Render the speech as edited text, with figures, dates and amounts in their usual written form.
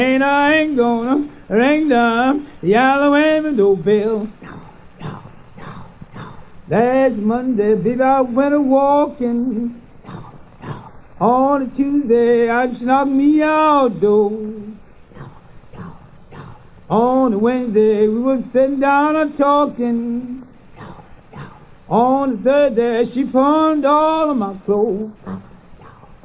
And I ain't gonna ring the yellow window bell. Last Monday, baby, I went a-walking. On a Tuesday, I just knocked me outdoors. On a Wednesday, we was sitting down and talking. On the third day, she pawned all of my clothes.